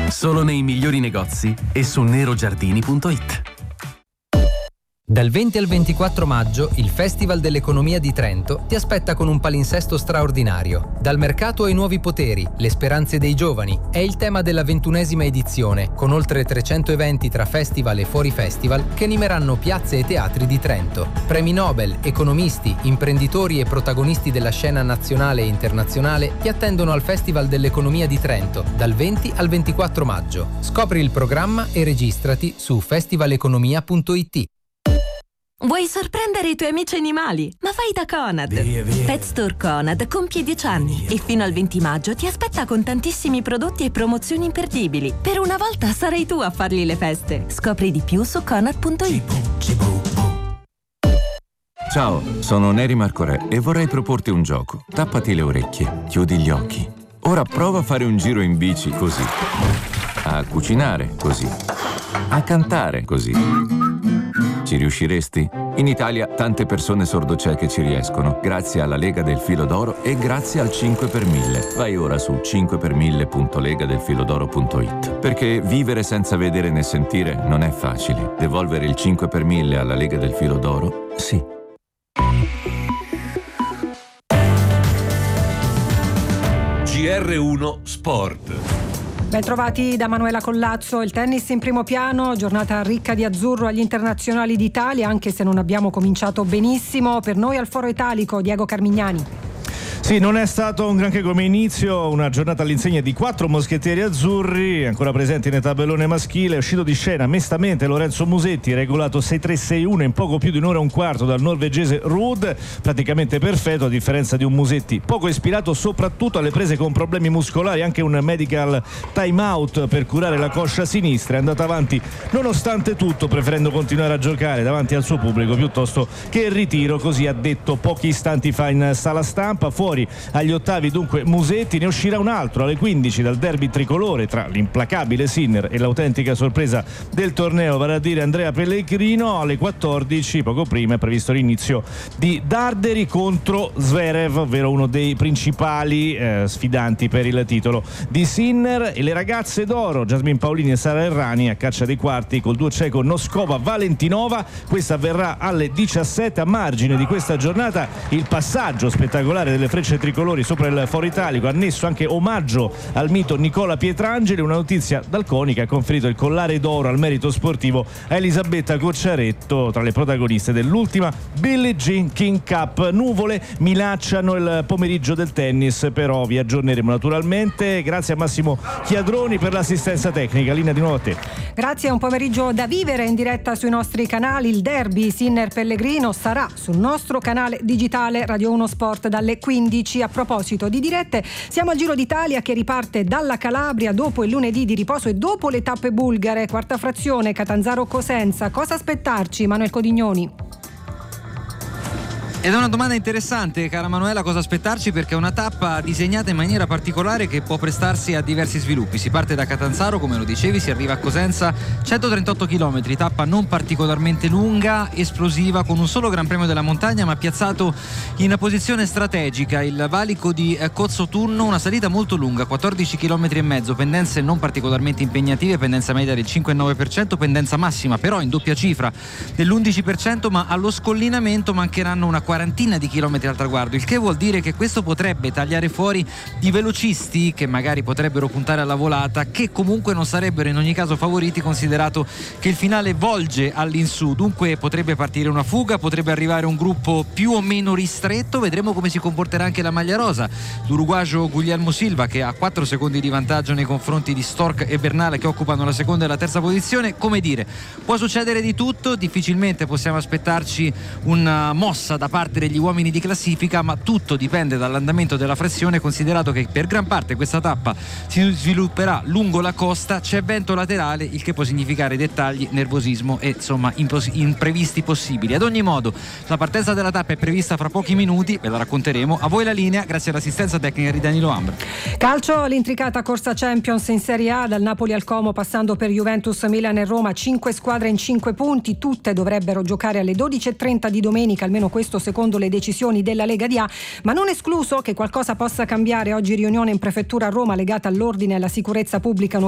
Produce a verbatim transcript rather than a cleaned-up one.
Solo nei migliori negozi e su nerogiardini punto it. Dal venti al ventiquattro maggio il Festival dell'Economia di Trento ti aspetta con un palinsesto straordinario. Dal mercato ai nuovi poteri, le speranze dei giovani è il tema della ventunesima edizione, con oltre trecento eventi tra festival e fuori festival che animeranno piazze e teatri di Trento. Premi Nobel, economisti, imprenditori e protagonisti della scena nazionale e internazionale ti attendono al Festival dell'Economia di Trento dal venti al ventiquattro maggio. Scopri il programma e registrati su festivaleconomia punto it. Vuoi sorprendere i tuoi amici animali? Ma vai da Conad! Via, via. Pet Store Conad compie dieci anni e fino al venti maggio ti aspetta con tantissimi prodotti e promozioni imperdibili. Per una volta sarai tu a fargli le feste. Scopri di più su conad punto it. Ciao, sono Neri Marco Re e vorrei proporti un gioco. Tappati le orecchie, chiudi gli occhi. Ora prova a fare un giro in bici così. A cucinare così. A cantare così. Ci riusciresti? In Italia tante persone sordocieche ci riescono, grazie alla Lega del Filo d'Oro e grazie al cinque per mille. Vai ora su cinque per mille punto legadelfilodoro punto it. Perché vivere senza vedere né sentire non è facile. Devolvere il cinque per mille alla Lega del Filo d'Oro? Sì. G R uno Sport. Bentrovati da Manuela Collazzo. Il tennis in primo piano, giornata ricca di azzurro agli internazionali d'Italia, anche se non abbiamo cominciato benissimo. Per noi al Foro Italico, Diego Carmignani. Sì, non è stato un granché come inizio, una giornata all'insegna di quattro moschettieri azzurri, ancora presenti nel tabellone maschile. È uscito di scena mestamente Lorenzo Musetti, regolato sei tre sei uno in poco più di un'ora e un quarto dal norvegese Ruud, praticamente perfetto a differenza di un Musetti poco ispirato soprattutto alle prese con problemi muscolari. Anche un medical time out per curare la coscia sinistra. È andato avanti nonostante tutto, preferendo continuare a giocare davanti al suo pubblico piuttosto che il ritiro, così ha detto pochi istanti fa in sala stampa. Fuori agli ottavi dunque Musetti, ne uscirà un altro alle quindici dal derby tricolore tra l'implacabile Sinner e l'autentica sorpresa del torneo, vale a dire Andrea Pellegrino. Alle quattordici, poco prima, è previsto l'inizio di Darderi contro Zverev, ovvero uno dei principali eh, sfidanti per il titolo di Sinner. E le ragazze d'oro, Jasmine Paolini e Sara Errani, a caccia dei quarti col duo ceco Noskova-Valentinova. Questa avverrà alle diciassette. A margine di questa giornata il passaggio spettacolare delle frecce tricolori sopra il Foro Italico, annesso anche omaggio al mito Nicola Pietrangeli. Una notizia dal CONI che ha conferito il collare d'oro al merito sportivo a Elisabetta Cocciaretto, tra le protagoniste dell'ultima Billie Jean King Cup. Nuvole minacciano il pomeriggio del tennis, però vi aggiorneremo naturalmente. Grazie a Massimo Chiadroni per l'assistenza tecnica. Linea di nuovo a te. Grazie, un pomeriggio da vivere in diretta sui nostri canali. Il derby Sinner Pellegrino sarà sul nostro canale digitale Radio uno Sport dalle quindici. A proposito di dirette, siamo al Giro d'Italia che riparte dalla Calabria dopo il lunedì di riposo e dopo le tappe bulgare. Quarta frazione Catanzaro-Cosenza. Cosa aspettarci, Manuel Codignoni? Ed è una domanda interessante, cara Manuela, cosa aspettarci, perché è una tappa disegnata in maniera particolare che può prestarsi a diversi sviluppi. Si parte da Catanzaro, come lo dicevi, si arriva a Cosenza, centotrentotto chilometri, tappa non particolarmente lunga, esplosiva, con un solo Gran Premio della Montagna ma piazzato in posizione strategica, il valico di Cozzotunno, una salita molto lunga, quattordici chilometri e mezzo, pendenze non particolarmente impegnative, pendenza media del cinque virgola nove per cento, pendenza massima però in doppia cifra dell'undici per cento, ma allo scollinamento mancheranno una quarantina di chilometri al traguardo, il che vuol dire che questo potrebbe tagliare fuori di velocisti che magari potrebbero puntare alla volata, che comunque non sarebbero in ogni caso favoriti, considerato che il finale volge all'insù. Dunque potrebbe partire una fuga, potrebbe arrivare un gruppo più o meno ristretto. Vedremo come si comporterà anche la maglia rosa, l'uruguagio Guglielmo Silva, che ha quattro secondi di vantaggio nei confronti di Stork e Bernale, che occupano la seconda e la terza posizione. Come dire, può succedere di tutto, difficilmente possiamo aspettarci una mossa da parte degli uomini di classifica, ma tutto dipende dall'andamento della frazione, considerato che per gran parte questa tappa si svilupperà lungo la costa, c'è vento laterale, il che può significare dettagli, nervosismo e insomma impos- imprevisti possibili. Ad ogni modo la partenza della tappa è prevista fra pochi minuti, ve la racconteremo. A voi la linea, grazie all'assistenza tecnica di Danilo Ambra. Calcio, l'intricata corsa Champions in Serie A, dal Napoli al Como passando per Juventus, Milan e Roma, cinque squadre in cinque punti, tutte dovrebbero giocare alle dodici e trenta di domenica, almeno questo secondo le decisioni della Lega di A, ma non escluso che qualcosa possa cambiare. Oggi riunione in prefettura a Roma legata all'ordine e alla sicurezza pubblica,